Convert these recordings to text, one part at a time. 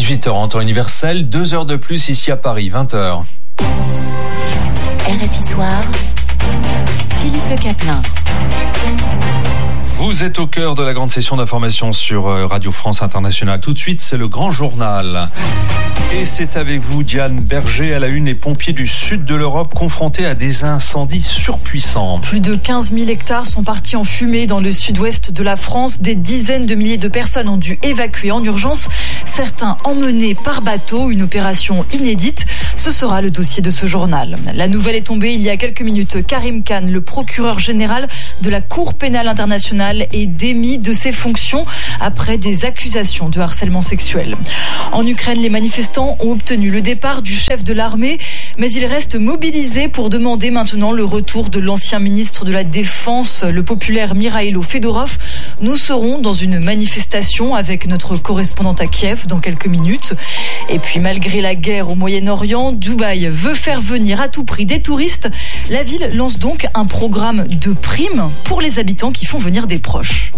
18h en temps universel, 2 heures de plus ici à Paris, 20h. RFI Soir, Philippe Le Caplin. Vous êtes au cœur de la grande session d'information sur Radio France Internationale. Tout de suite, c'est le grand journal. Et c'est avec vous, Diane Berger, à la une, les pompiers du sud de l'Europe confrontés à des incendies surpuissants. Plus de 15 000 hectares sont partis en fumée dans le sud-ouest de la France. Des dizaines de milliers de personnes ont dû évacuer en urgence. Certains emmenés par bateau, une opération inédite. Ce sera le dossier de ce journal. La nouvelle est tombée il y a quelques minutes. Karim Khan, le procureur général de la Cour pénale internationale, est démis de ses fonctions après des accusations de harcèlement sexuel. En Ukraine, les manifestants ont obtenu le départ du chef de l'armée, mais ils restent mobilisés pour demander maintenant le retour de l'ancien ministre de la Défense, le populaire Mikhailo Fedorov. Nous serons dans une manifestation avec notre correspondante à Kiev dans quelques minutes. Et puis, malgré la guerre au Moyen-Orient, Dubaï veut faire venir à tout prix des touristes. La ville lance donc un programme de primes pour les habitants qui font venir des proches.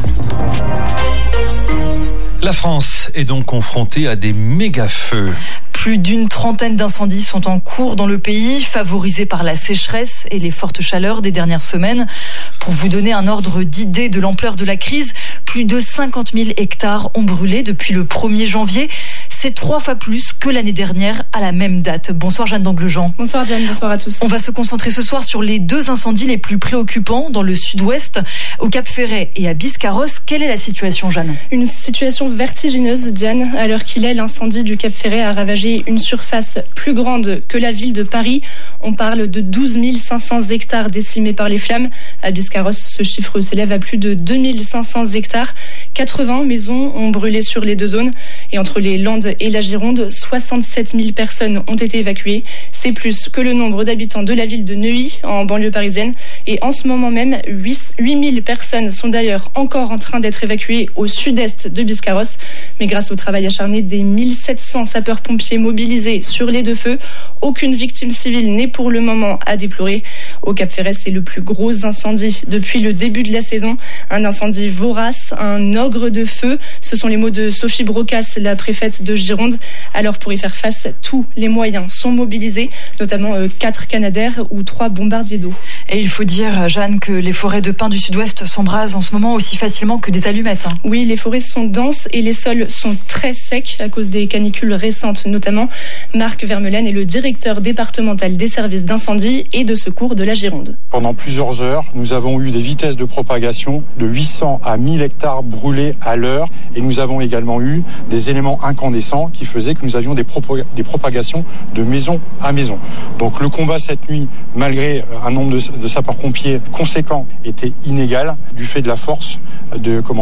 La France est donc confrontée à des méga-feux. Plus d'une trentaine d'incendies sont en cours dans le pays, favorisés par la sécheresse et les fortes chaleurs des dernières semaines. Pour vous donner un ordre d'idée de l'ampleur de la crise, plus de 50 000 hectares ont brûlé depuis le 1er janvier. C'est 3 fois plus que l'année dernière à la même date. Bonsoir Jeanne d'Anglejean. Bonsoir Diane, bonsoir à tous. On va se concentrer ce soir sur les 2 incendies les plus préoccupants dans le sud-ouest, au Cap Ferret et à Biscarrosse. Quelle est la situation, Jeanne ? Une situation vertigineuse, Diane. À l'heure qu'il est, l'incendie du Cap Ferret a ravagé une surface plus grande que la ville de Paris. On parle de 12 500 hectares décimés par les flammes. À Biscarrosse, ce chiffre s'élève à plus de 2 500 hectares. 80 maisons ont brûlé sur les 2 zones. Et entre les Landes et la Gironde, 67 000 personnes ont été évacuées. C'est plus que le nombre d'habitants de la ville de Neuilly, en banlieue parisienne. Et en ce moment même, 8 000 personnes sont d'ailleurs encore en train d'être évacuées au sud-est de Biscarrosse. Mais grâce au travail acharné des 1700 sapeurs-pompiers mobilisés sur les 2 feux, aucune victime civile n'est pour le moment à déplorer. Au Cap Ferret, c'est le plus gros incendie depuis le début de la saison. Un incendie vorace, un ogre de feu. Ce sont les mots de Sophie Brocas, la préfète de Gironde. Alors pour y faire face, tous les moyens sont mobilisés, notamment 4 Canadair ou 3 bombardiers d'eau. Et il faut dire, Jeanne, que les forêts de pins du sud-ouest s'embrasent en ce moment aussi facilement que des allumettes. Oui, les forêts sont denses et les sols sont très secs à cause des canicules récentes notamment. Marc Vermeulen est le directeur départemental des services d'incendie et de secours de la Gironde. Pendant plusieurs heures, nous avons eu des vitesses de propagation de 800 à 1000 hectares brûlés à l'heure et nous avons également eu des éléments incandescents qui faisaient que nous avions des propagations de maison à maison. Donc le combat cette nuit, malgré un nombre de sapeurs-pompiers conséquent, était inégal du fait de la force et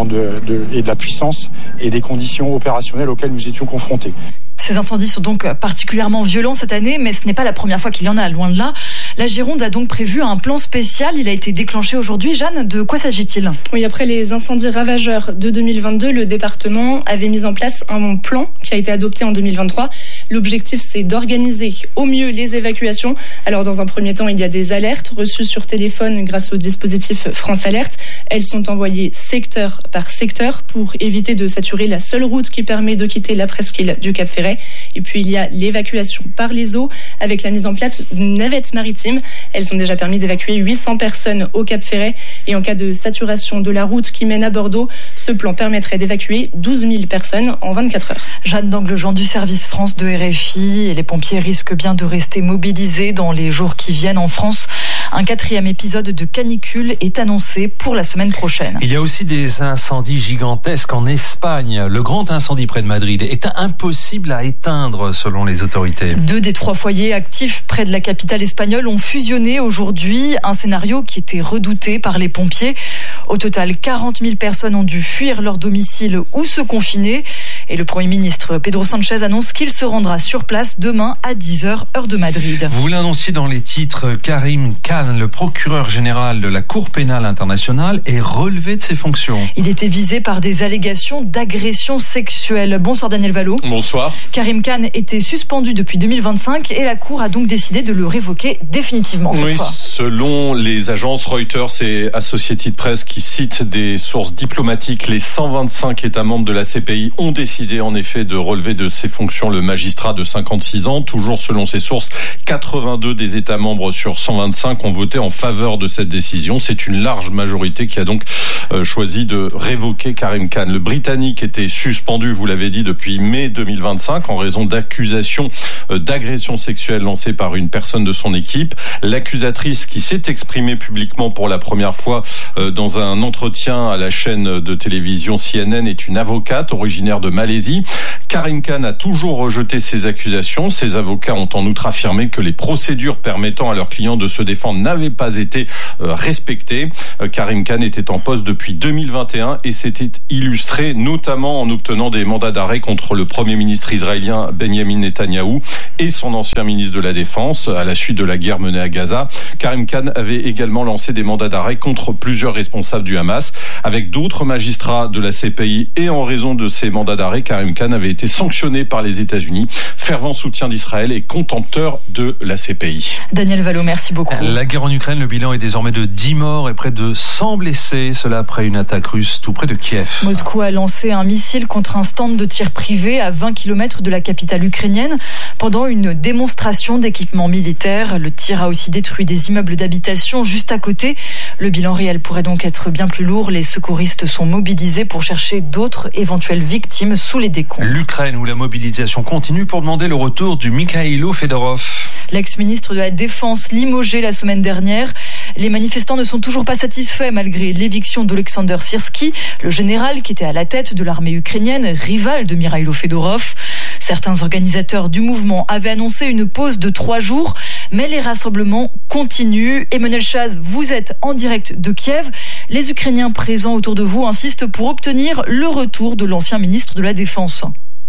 de la puissance et des conditions opérationnelles auxquelles nous étions confrontés. Ces incendies sont donc particulièrement violents cette année, mais ce n'est pas la première fois qu'il y en a, loin de là. La Gironde a donc prévu un plan spécial. Il a été déclenché aujourd'hui. Jeanne, de quoi s'agit-il ? Oui, après les incendies ravageurs de 2022, le département avait mis en place un plan qui a été adopté en 2023. L'objectif, c'est d'organiser au mieux les évacuations. Alors, dans un premier temps, il y a des alertes reçues sur téléphone grâce au dispositif France Alerte. Elles sont envoyées secteur par secteur pour éviter de saturer la seule route qui permet de quitter la presqu'île du Cap Ferret. Et puis, il y a l'évacuation par les eaux avec la mise en place d'une navette maritime. Elles ont déjà permis d'évacuer 800 personnes au Cap Ferret. Et en cas de saturation de la route qui mène à Bordeaux, ce plan permettrait d'évacuer 12 000 personnes en 24 heures. Jeanne d'Anglejean du service France de RFI, et les pompiers risquent bien de rester mobilisés dans les jours qui viennent en France. Un 4e épisode de canicule est annoncé pour la semaine prochaine. Il y a aussi des incendies gigantesques en Espagne. Le grand incendie près de Madrid est impossible à éteindre selon les autorités. 2 des 3 foyers actifs près de la capitale espagnole ont fusionné aujourd'hui. Un scénario qui était redouté par les pompiers. Au total, 40 000 personnes ont dû fuir leur domicile ou se confiner. Et le Premier ministre Pedro Sánchez annonce qu'il se rendra sur place demain à 10h, heure de Madrid. Vous l'annonciez dans les titres, Karim Khan, le procureur général de la Cour pénale internationale, est relevé de ses fonctions. Il était visé par des allégations d'agression sexuelle. Bonsoir Daniel Vallot. Bonsoir. Karim Khan était suspendu depuis 2025 et la Cour a donc décidé de le révoquer définitivement cette fois. Selon les agences Reuters et Associated Press qui citent des sources diplomatiques, les 125 États membres de la CPI ont décidé décidé en effet de relever de ses fonctions le magistrat de 56 ans. Toujours selon ses sources, 82 des États membres sur 125 ont voté en faveur de cette décision. C'est une large majorité qui a donc choisi de révoquer Karim Khan. Le Britannique était suspendu, vous l'avez dit, depuis mai 2025 en raison d'accusations d'agression sexuelle lancées par une personne de son équipe. L'accusatrice, qui s'est exprimée publiquement pour la première fois dans un entretien à la chaîne de télévision CNN, est une avocate originaire de Malaisie. Karim Khan a toujours rejeté ces accusations. Ses avocats ont en outre affirmé que les procédures permettant à leurs clients de se défendre n'avaient pas été respectées. Karim Khan était en poste depuis 2021 et s'était illustré notamment en obtenant des mandats d'arrêt contre le Premier ministre israélien Benjamin Netanyahou et son ancien ministre de la Défense à la suite de la guerre menée à Gaza. Karim Khan avait également lancé des mandats d'arrêt contre plusieurs responsables du Hamas. Avec d'autres magistrats de la CPI et en raison de ces mandats d'arrêt, Karim Khan avait été sanctionné par les États-Unis. Fervent soutien d'Israël et contempteur de la CPI. Daniel Valo, merci beaucoup. La guerre en Ukraine, le bilan est désormais de 10 morts et près de 100 blessés. Cela après une attaque russe tout près de Kiev. Moscou a lancé un missile contre un stand de tir privé à 20 km de la capitale ukrainienne pendant une démonstration d'équipement militaire. Le tir a aussi détruit des immeubles d'habitation juste à côté. Le bilan réel pourrait donc être bien plus lourd. Les secouristes sont mobilisés pour chercher d'autres éventuelles victimes sous les décombres. L'Ukraine, où la mobilisation continue pour demander le retour du Mikhailo Fedorov. L'ex-ministre de la Défense limogé la semaine dernière. Les manifestants ne sont toujours pas satisfaits malgré l'éviction d'Olexander Syrski, le général qui était à la tête de l'armée ukrainienne, rival de Mikhailo Fedorov. Certains organisateurs du mouvement avaient annoncé une pause de 3 jours, mais les rassemblements continuent. Emmanuel Chaz, vous êtes en direct de Kiev. Les Ukrainiens présents autour de vous insistent pour obtenir le retour de l'ancien ministre de la Défense.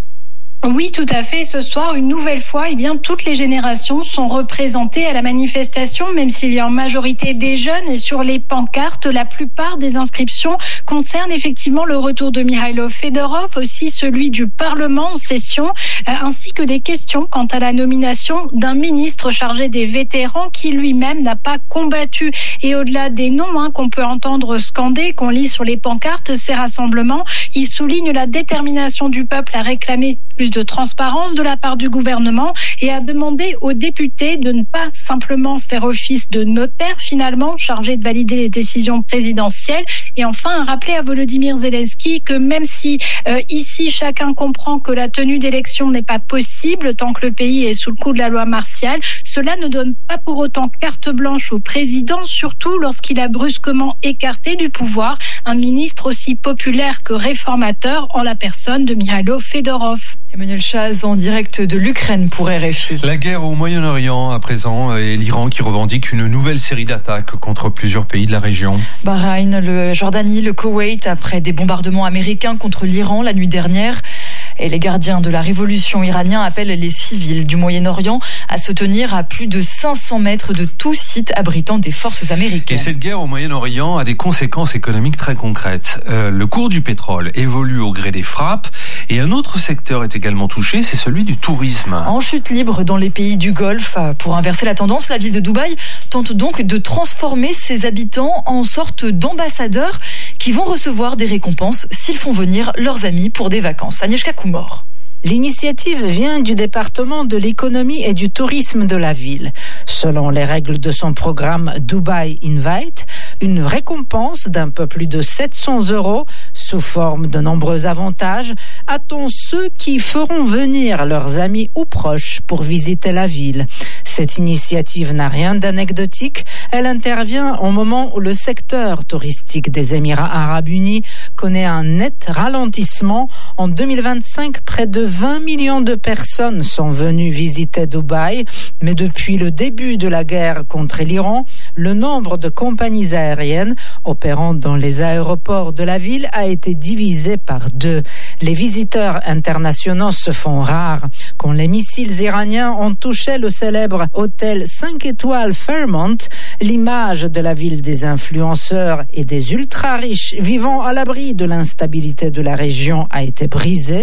Oui, tout à fait. Ce soir, une nouvelle fois, toutes les générations sont représentées à la manifestation, même s'il y a en majorité des jeunes. Et sur les pancartes, la plupart des inscriptions concernent effectivement le retour de Mikhailo Fedorov, aussi celui du Parlement en session, ainsi que des questions quant à la nomination d'un ministre chargé des vétérans qui lui-même n'a pas combattu. Et au-delà des noms qu'on peut entendre scander, qu'on lit sur les pancartes, ces rassemblements, ils soulignent la détermination du peuple à réclamer plus de transparence de la part du gouvernement et à demander aux députés de ne pas simplement faire office de notaire finalement chargé de valider les décisions présidentielles. Et enfin, rappeler à Volodymyr Zelensky que même si ici chacun comprend que la tenue d'élections n'est pas possible tant que le pays est sous le coup de la loi martiale, cela ne donne pas pour autant carte blanche au président, surtout lorsqu'il a brusquement écarté du pouvoir un ministre aussi populaire que réformateur en la personne de Mikhailo Fedorov. Emmanuel Chaz en direct de l'Ukraine pour RFI. La guerre au Moyen-Orient à présent et l'Iran qui revendique une nouvelle série d'attaques contre plusieurs pays de la région. Bahreïn, le Jordanie, le Koweït après des bombardements américains contre l'Iran la nuit dernière. Et les gardiens de la révolution iranien appellent les civils du Moyen-Orient à se tenir à plus de 500 mètres de tout site abritant des forces américaines. Et cette guerre au Moyen-Orient a des conséquences économiques très concrètes. Le cours du pétrole évolue au gré des frappes et un autre secteur est également touché, c'est celui du tourisme. En chute libre dans les pays du Golfe, pour inverser la tendance, la ville de Dubaï tente donc de transformer ses habitants en sorte d'ambassadeurs qui vont recevoir des récompenses s'ils font venir leurs amis pour des vacances. Agnieszka Kumor. L'initiative vient du département de l'économie et du tourisme de la ville. Selon les règles de son programme Dubai Invite, une récompense d'un peu plus de 700 € sous forme de nombreux avantages attend ceux qui feront venir leurs amis ou proches pour visiter la ville. Cette initiative n'a rien d'anecdotique. Elle intervient au moment où le secteur touristique des Émirats arabes unis connaît un net ralentissement. En 2025, près de 20 millions de personnes sont venues visiter Dubaï. Mais depuis le début de la guerre contre l'Iran, le nombre de compagnies aériennes opérant dans les aéroports de la ville a été divisé par 2. Les visiteurs internationaux se font rares. Quand les missiles iraniens ont touché le célèbre hôtel 5 étoiles Fairmont, l'image de la ville des influenceurs et des ultra-riches vivant à l'abri de l'instabilité de la région a été brisée.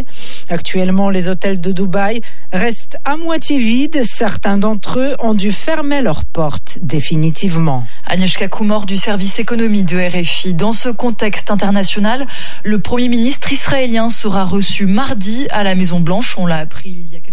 Actuellement, les hôtels de Dubaï restent à moitié vides. Certains d'entre eux ont dû fermer leurs portes définitivement. Agnieszka Kumor du service économie de RFI. Dans ce contexte international, le Premier ministre israélien sera reçu mardi à la Maison-Blanche. On l'a appris il y a quelques